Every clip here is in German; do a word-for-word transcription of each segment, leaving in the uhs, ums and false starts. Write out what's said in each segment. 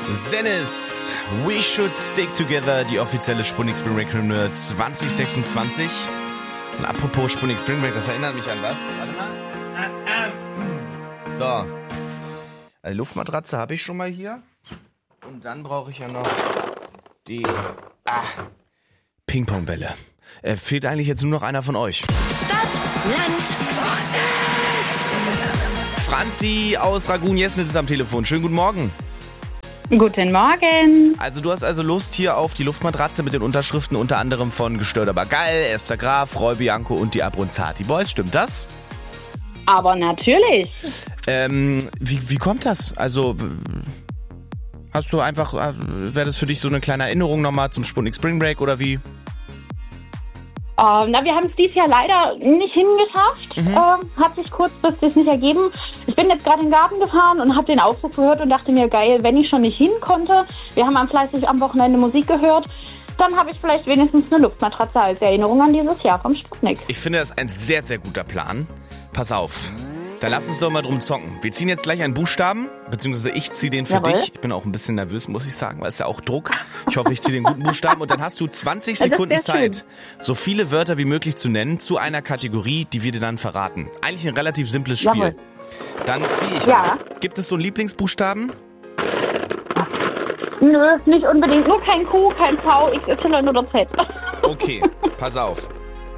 Zennis, We Should Stick Together, die offizielle Sputnik Spring Break Hymne zwanzig sechsundzwanzig. Und apropos Sputnik Spring Break, das erinnert mich an was? Warte mal. So. Also Luftmatratze habe ich schon mal hier. Und dann brauche ich ja noch die ah, Ping-Pong-Bälle. Äh, fehlt eigentlich jetzt nur noch einer von euch. Stadt, Land, Franzi aus Ragun-Jesnitz ist am Telefon. Schönen guten Morgen. Guten Morgen. Also du hast also Lust hier auf die Luftmatratze mit den Unterschriften unter anderem von Gestört aber geil, Esther Graf, Roy Bianco und die Abronzati Boys. Stimmt das? Aber natürlich. Ähm, wie, wie kommt das? Also hast du einfach, wäre das für dich so eine kleine Erinnerung nochmal zum Sputnik Spring Break oder wie? Ähm, na, wir haben es dieses Jahr leider nicht hingeschafft. Mhm. Ähm, hat sich kurzfristig nicht ergeben. Ich bin jetzt gerade in den Garten gefahren und habe den Aufruf gehört und dachte mir, geil, wenn ich schon nicht hin konnte, wir haben am fleißig am Wochenende Musik gehört, dann habe ich vielleicht wenigstens eine Luftmatratze als Erinnerung an dieses Jahr vom Sputnik. Ich finde das ein sehr, sehr guter Plan. Pass auf, da lass uns doch mal drum zocken. Wir ziehen jetzt gleich einen Buchstaben, beziehungsweise ich ziehe den für Jawohl. dich. Ich bin auch ein bisschen nervös, muss ich sagen, weil es ja auch Druck. Ich hoffe, ich ziehe den guten Buchstaben und dann hast du zwanzig Ja, das Sekunden wär Zeit, schön. so viele Wörter wie möglich zu nennen zu einer Kategorie, die wir dir dann verraten. Eigentlich ein relativ simples Spiel. Jawohl. Dann ziehe ich. Ja. Mal. Gibt es so einen Lieblingsbuchstaben? Nö, nicht unbedingt. Nur kein Q, kein V, X, Y oder Z. Okay, pass auf.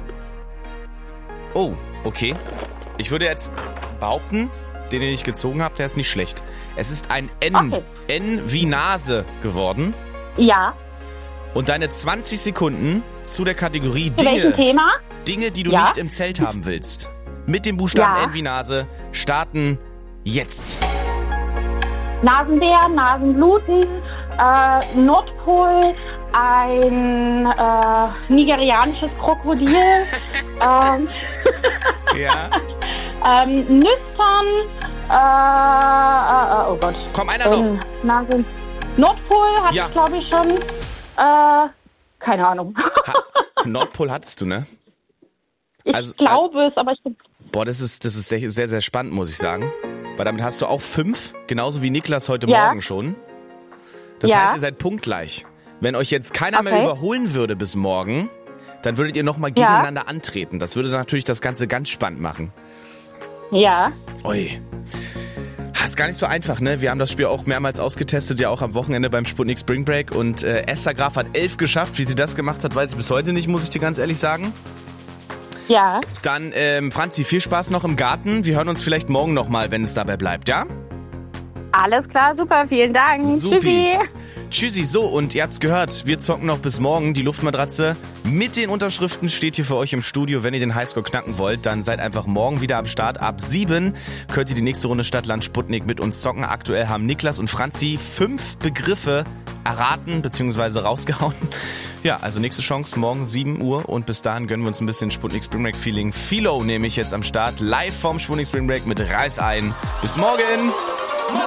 Oh, okay. Ich würde jetzt behaupten, den, den ich gezogen habe, der ist nicht schlecht. Es ist ein N. Okay. N wie Nase geworden. Ja. Und deine zwanzig Sekunden zu der Kategorie Zu welchem Dinge, Thema? Dinge, die du Ja. nicht im Zelt haben willst. Mit dem Buchstaben Ja. N wie Nase starten jetzt. Nasenbär, Nasenbluten, äh, Nordpol, ein äh, nigerianisches Krokodil, ähm, Ja. ähm, Nüstern, äh, äh, oh Gott. Komm, einer noch. Ähm, Nasen. Nordpol hatte Ja. ich, glaube ich, schon. Äh, keine Ahnung. Ha, Nordpol hattest du, ne? ich also- glaube es, aber ich bin... Boah, das ist, das ist sehr, sehr, sehr spannend, muss ich sagen. Weil damit hast du auch fünf, genauso wie Niklas heute Ja. Morgen schon. Das Ja. heißt, ihr seid punktgleich. Wenn euch jetzt keiner mehr Okay. überholen würde bis morgen, dann würdet ihr nochmal Ja. gegeneinander antreten. Das würde natürlich das Ganze ganz spannend machen. Ja. Ui. Das ist gar nicht so einfach, ne? Wir haben das Spiel auch mehrmals ausgetestet, ja auch am Wochenende beim Sputnik Spring Break. Und äh, Esther Graf hat elf geschafft. Wie sie das gemacht hat, weiß ich bis heute nicht, muss ich dir ganz ehrlich sagen. Ja. Dann, ähm, Franzi, viel Spaß noch im Garten. Wir hören uns vielleicht morgen nochmal, wenn es dabei bleibt, ja? Alles klar, super, vielen Dank. Supi. Tschüssi. Tschüssi, so, und ihr habt's gehört, wir zocken noch bis morgen. Die Luftmatratze mit den Unterschriften steht hier für euch im Studio. Wenn ihr den Highscore knacken wollt, dann seid einfach morgen wieder am Start. Ab sieben könnt ihr die nächste Runde Stadtland Sputnik mit uns zocken. Aktuell haben Niklas und Franzi fünf Begriffe erraten bzw. rausgehauen. Ja, also nächste Chance morgen sieben Uhr und bis dahin gönnen wir uns ein bisschen Sputnik Spring Break Feeling. Philo nehme ich jetzt am Start, live vom Sputnik Spring Break mit Reiß ein. Bis morgen!